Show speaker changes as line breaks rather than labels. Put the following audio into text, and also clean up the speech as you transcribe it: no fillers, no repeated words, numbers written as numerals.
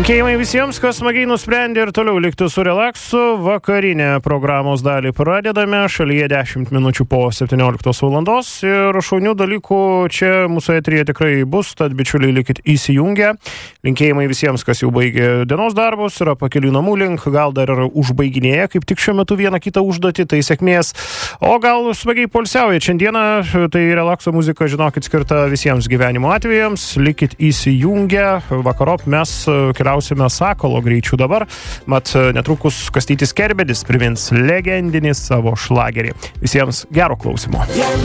Linkėjimai visiems, kas smagiai nusprendė ir toliau likti su relaksu. Vakarinę programos dalį pradedame. Šalyje 10 minučių po 17 valandos. Ir šaunių dalykų čia mūsų eteryje tikrai bus, tad bičiuliai likit įsijungę. Linkėjimai visiems, kas jau baigė dienos darbus, yra pakelių namų link, gal dar yra užbaiginėję, kaip tik šiuo metu vieną kitą užduotį, tai sėkmės. O gal smagiai poilsiauja. Šiandieną tai relakso muzika, žinokit, skirta visiems gyvenimo atvejams. Likit įsijungę. Vakarop mes keliausime Sakalo greičiu dabar, mat netrukus Kastytis Kerbedis primins legendinį savo šlagerį. Visiems gero klausimo.